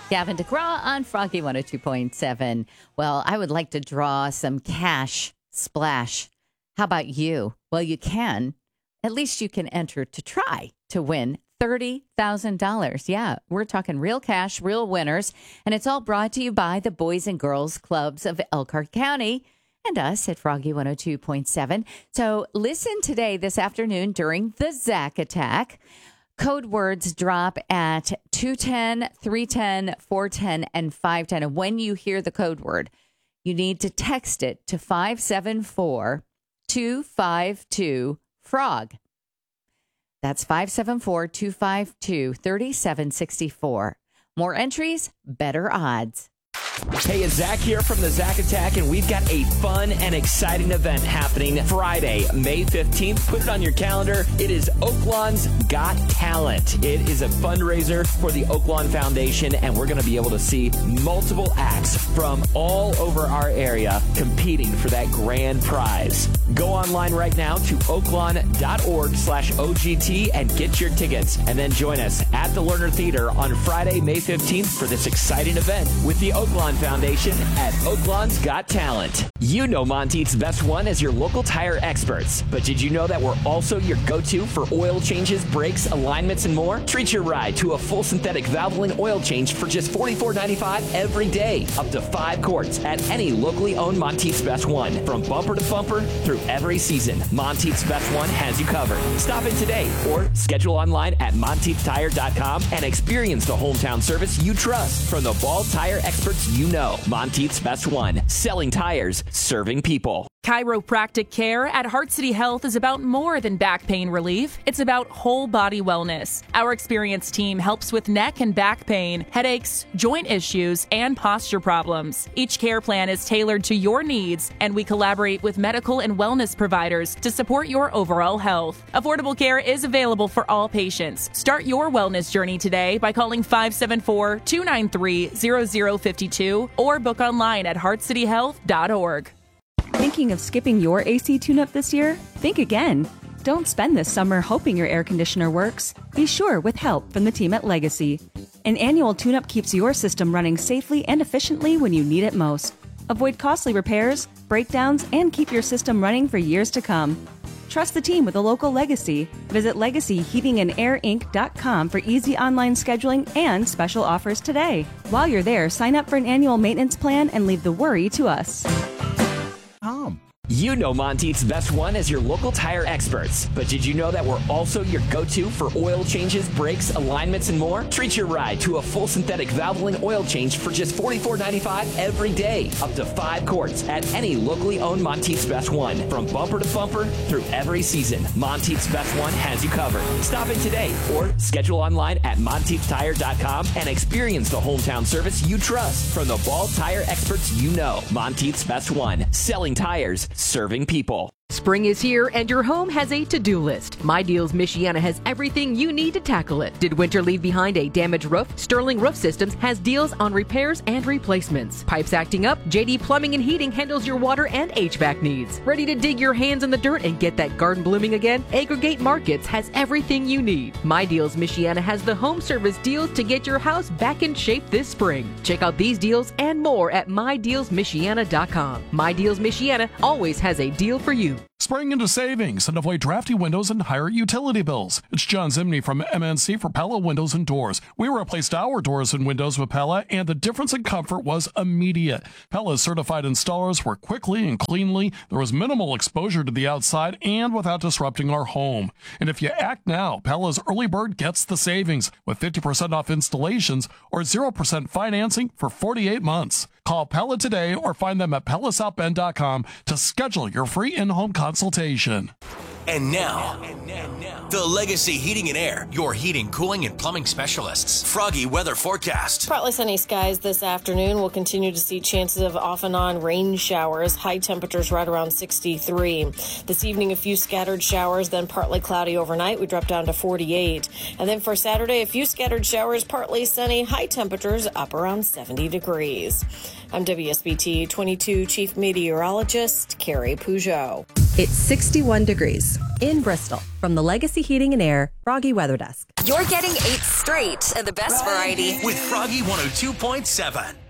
Gavin DeGraw on Froggy 102.7. Well, I would like to draw some cash splash. How about you? Well, you can. At least you can enter to try to win $30,000. Yeah, we're talking real cash, real winners. And it's all brought to you by the Boys and Girls Clubs of Elkhart County and us at Froggy 102.7. So listen today, this afternoon, during the Zach Attack. Code words drop at 210, 310, 410, and 510. And when you hear the code word, you need to text it to 574-252-FROG. That's 574-252-3764. More entries, better odds. Hey, it's Zach here from the Zach Attack, and we've got a fun and exciting event happening Friday, May 15th. Put it on your calendar. It is Oaklawn's Got Talent. It is a fundraiser for the Oaklawn Foundation, and we're going to be able to see multiple acts from all over our area competing for that grand prize. Go online right now to oaklawn.org/OGT and get your tickets, and then join us at the Lerner Theater on Friday, May 15th for this exciting event with the Oaklawn Foundation at Oaklawn's Got Talent. You know Monteith's Best One as your local tire experts, but did you know that we're also your go-to for oil changes, brakes, alignments, and more? Treat your ride to a full synthetic Valvoline oil change for just $44.95 every day, up to 5 quarts at any locally owned Monteith's Best One. From bumper to bumper through every season, Monteith's Best One has you covered. Stop in today or schedule online at monteithtire.com and experience the hometown service you trust from the Ball Tire experts you know. Monteith's Best One, selling tires, serving people. Chiropractic care at Heart City Health is about more than back pain relief. It's about whole body wellness. Our experienced team helps with neck and back pain, headaches, joint issues, and posture problems. Each care plan is tailored to your needs, and we collaborate with medical and wellness providers to support your overall health. Affordable care is available for all patients. Start your wellness journey today by calling 574-293-0052 or book online at heartcityhealth.org. Thinking of skipping your AC tune-up this year? Think again. Don't spend this summer hoping your air conditioner works. Be sure with help from the team at Legacy. An annual tune-up keeps your system running safely and efficiently when you need it most. Avoid costly repairs, breakdowns, and keep your system running for years to come. Trust the team with a local Legacy. Visit LegacyHeatingandAirInc.com for easy online scheduling and special offers today. While you're there, sign up for an annual maintenance plan and leave the worry to us. You know Monteith's Best One as your local tire experts, but did you know that we're also your go-to for oil changes, brakes, alignments, and more? Treat your ride to a full synthetic Valvoline oil change for just $44.95 every day, up to 5 quarts at any locally owned Monteith's Best One. From bumper to bumper through every season, Monteith's Best One has you covered. Stop in today or schedule online at monteithtire.com and experience the hometown service you trust from the Ball Tire experts you know. Monteith's Best One, selling tires, serving people. Spring is here and your home has a to-do list. My Deals Michiana has everything you need to tackle it. Did winter leave behind a damaged roof? Sterling Roof Systems has deals on repairs and replacements. Pipes acting up? JD Plumbing and Heating handles your water and HVAC needs. Ready to dig your hands in the dirt and get that garden blooming again? Aggregate Markets has everything you need. My Deals Michiana has the home service deals to get your house back in shape this spring. Check out these deals and more at MyDealsMichiana.com. My Deals Michiana always has a deal for you. Spring into savings and avoid drafty windows and higher utility bills. It's John Zimney from MNC for Pella Windows and Doors. We replaced our doors and windows with Pella, and the difference in comfort was immediate. Pella's certified installers work quickly and cleanly. There was minimal exposure to the outside and without disrupting our home. And if you act now, Pella's early bird gets the savings with 50% off installations or 0% financing for 48 months. Call Pella today or find them at PellaSouthBend.com to schedule your free in-home consultation. And now, the Legacy Heating and Air, your heating, cooling, and plumbing specialists. Froggy weather forecast. Partly sunny skies this afternoon. We'll continue to see chances of off and on rain showers. High temperatures right around 63. This evening, a few scattered showers, then partly cloudy overnight. We drop down to 48. And then for Saturday, a few scattered showers, partly sunny. High temperatures up around 70 degrees. I'm WSBT 22 Chief Meteorologist Carrie Peugeot. It's 61 degrees in Bristol. From the Legacy Heating and Air Froggy Weather Desk. You're getting 8 straight of the best variety with Froggy 102.7.